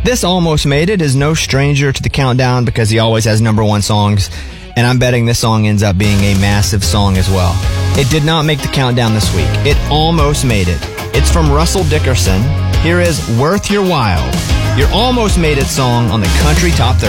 This Almost Made It is no stranger to the countdown because he always has number one songs, and I'm betting this song ends up being a massive song as well. It did not make the countdown this week. It almost made it. It's from Russell Dickerson. Here is Worth Your While, your Almost Made It song on the Country Top 30.